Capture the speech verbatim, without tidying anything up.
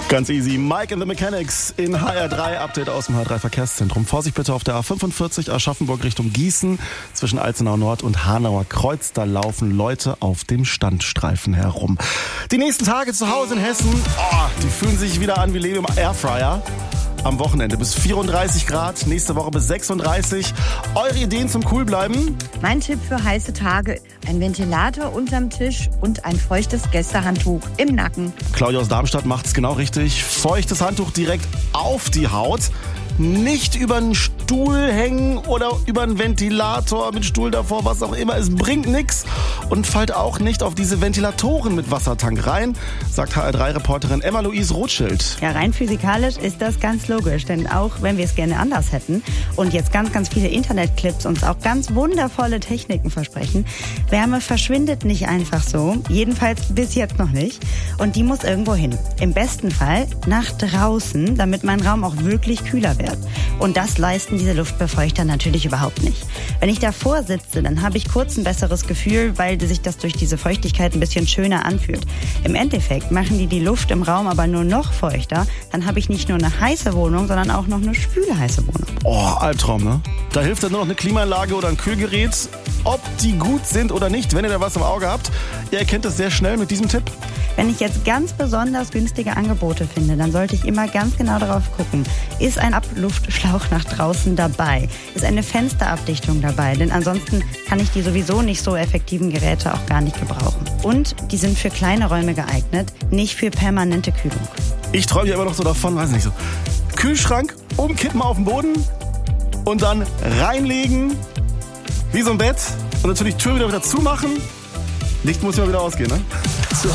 Ganz easy. Mike and the Mechanics in H R drei. Update aus dem H R drei Verkehrszentrum. Vorsicht bitte auf der A fünfundvierzig Aschaffenburg Richtung Gießen. Zwischen Alzenau Nord und Hanauer Kreuz. Da laufen Leute auf dem Standstreifen herum. Die nächsten Tage zu Hause in Hessen, oh, die fühlen sich wieder an wie Leben im Airfryer. Am Wochenende bis vierunddreißig Grad, nächste Woche bis sechsunddreißig. Eure Ideen zum Coolbleiben? Mein Tipp für heiße Tage: ein Ventilator unterm Tisch und ein feuchtes Gästehandtuch im Nacken. Claudia aus Darmstadt macht's genau richtig. Feuchtes Handtuch direkt auf die Haut. Nicht über einen Stuhl hängen oder über einen Ventilator mit Stuhl davor, was auch immer. Es bringt nichts. Und fallt auch nicht auf diese Ventilatoren mit Wassertank rein, sagt H R drei Reporterin Emma-Louise Rothschild. Ja, rein physikalisch ist das ganz logisch, denn auch wenn wir es gerne anders hätten und jetzt ganz, ganz viele Internetclips uns auch ganz wundervolle Techniken versprechen, Wärme verschwindet nicht einfach so, jedenfalls bis jetzt noch nicht. Und die muss irgendwo hin. Im besten Fall nach draußen, damit mein Raum auch wirklich kühler wird. Und das leisten diese Luftbefeuchter natürlich überhaupt nicht. Wenn ich davor sitze, dann habe ich kurz ein besseres Gefühl, weil sich das durch diese Feuchtigkeit ein bisschen schöner anfühlt. Im Endeffekt machen die die Luft im Raum aber nur noch feuchter. Dann habe ich nicht nur eine heiße Wohnung, sondern auch noch eine spülheiße Wohnung. Oh, Albtraum, ne? Da hilft dann nur noch eine Klimaanlage oder ein Kühlgerät. Ob die gut sind oder nicht, wenn ihr da was im Auge habt, ihr erkennt es sehr schnell mit diesem Tipp. Wenn ich jetzt ganz besonders günstige Angebote finde, dann sollte ich immer ganz genau darauf gucken. Ist ein Abluftschlauch nach draußen dabei? Ist eine Fensterabdichtung dabei? Denn ansonsten kann ich die sowieso nicht so effektiven Geräte auch gar nicht gebrauchen. Und die sind für kleine Räume geeignet, nicht für permanente Kühlung. Ich träume ja immer noch so davon, weiß nicht so. Kühlschrank umkippen auf den Boden und dann reinlegen, wie so ein Bett. Und natürlich Tür wieder wieder zumachen. Licht muss ja wieder ausgehen, ne?